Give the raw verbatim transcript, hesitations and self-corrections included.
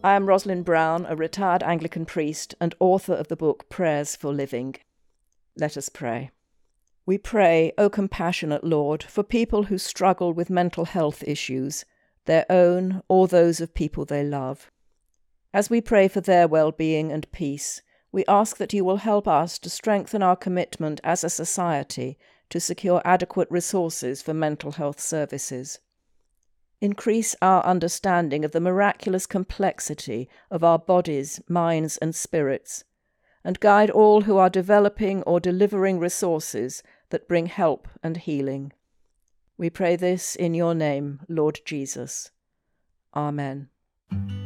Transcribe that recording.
I am Rosalind Brown, a retired Anglican priest and author of the book Prayers for Living. Let us pray. We pray, O compassionate Lord, for people who struggle with mental health issues, their own or those of people they love. As we pray for their well-being and peace, we ask that you will help us to strengthen our commitment as a society to secure adequate resources for mental health services. Increase our understanding of the miraculous complexity of our bodies, minds, and spirits, and guide all who are developing or delivering resources that bring help and healing. We pray this in your name, Lord Jesus. Amen.